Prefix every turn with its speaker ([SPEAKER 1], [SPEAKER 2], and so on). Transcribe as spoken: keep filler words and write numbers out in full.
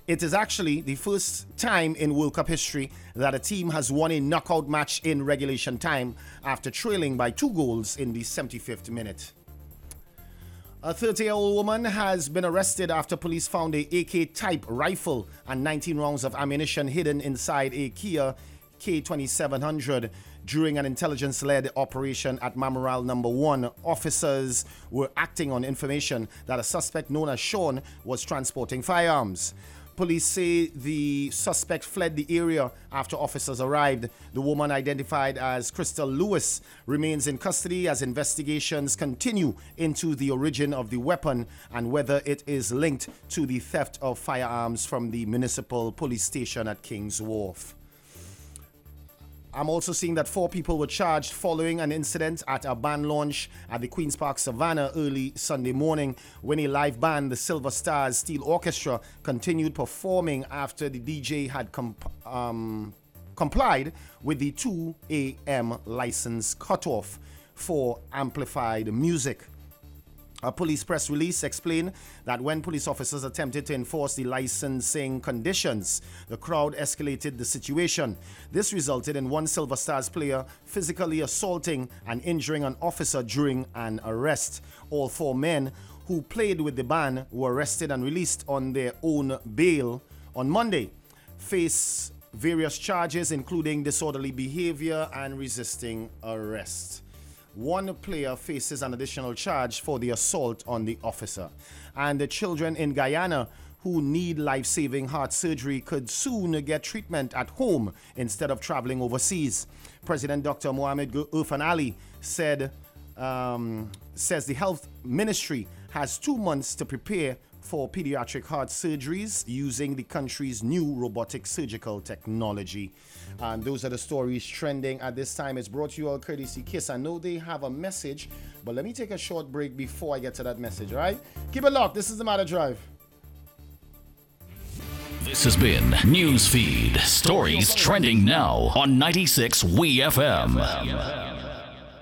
[SPEAKER 1] It is actually the first time in World Cup history that a team has won a knockout match in regulation time after trailing by two goals in the seventy-fifth minute. A thirty-year-old woman has been arrested after police found a A K-type rifle and nineteen rounds of ammunition hidden inside a Kia K twenty-seven hundred. During an intelligence-led operation at Mamoral Number One, officers were acting on information that a suspect known as Sean was transporting firearms. Police say the suspect fled the area after officers arrived. The woman, identified as Crystal Lewis, remains in custody as investigations continue into the origin of the weapon and whether it is linked to the theft of firearms from the municipal police station at King's Wharf. I'm also seeing that four people were charged following an incident at a band launch at the Queen's Park Savannah early Sunday morning when a live band, the Silver Stars Steel Orchestra, continued performing after the D J had comp- um, complied with the two a.m. license cutoff for amplified music. A police press release explained that when police officers attempted to enforce the licensing conditions, the crowd escalated the situation. This resulted in one Silver Stars player physically assaulting and injuring an officer during an arrest. All four men who played with the band were arrested and released on their own bail on Monday. Face various charges including disorderly behavior and resisting arrest. One player faces an additional charge for the assault on the officer. And the children in Guyana who need life-saving heart surgery could soon get treatment at home instead of traveling overseas. President Doctor Mohamed Irfan Ali said, um, says the health ministry has two months to prepare for pediatric heart surgeries using the country's new robotic surgical technology. And those are the stories trending at this time. It's brought to you all courtesy Kiss. I know they have a message, but let me take a short break before I get to that message, all right? Keep it locked. This is The Matter Drive.
[SPEAKER 2] This has been Newsfeed, stories trending now on ninety-six W E F M.